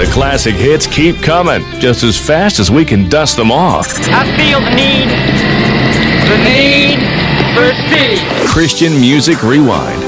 The classic hits keep coming, just as fast as we can dust them off. I feel the need for speed. Christian Music Rewind.